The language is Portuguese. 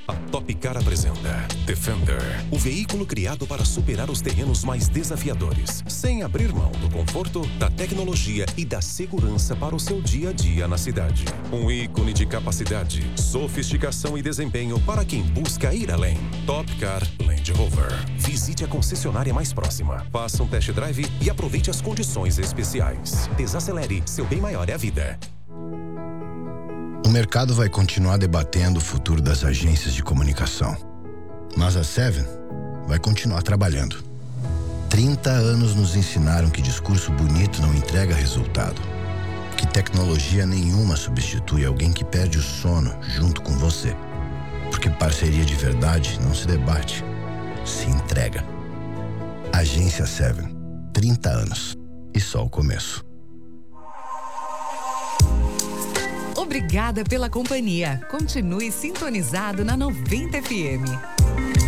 A Topcar apresenta Defender, o veículo criado para superar os terrenos mais desafiadores, sem abrir mão do conforto, da tecnologia e da segurança para o seu dia a dia na cidade. Um ícone de capacidade, sofisticação e desempenho para quem busca ir além. Topcar Land Rover. Visite a concessionária mais próxima, faça um test drive e aproveite as condições especiais. Desacelere, seu bem maior é a vida. O mercado vai continuar debatendo o futuro das agências de comunicação. Mas a Seven vai continuar trabalhando. 30 anos nos ensinaram que discurso bonito não entrega resultado. Que tecnologia nenhuma substitui alguém que perde o sono junto com você. Porque parceria de verdade não se debate, se entrega. Agência Seven. 30 anos. E só o começo. Obrigada pela companhia. Continue sintonizado na 90 FM.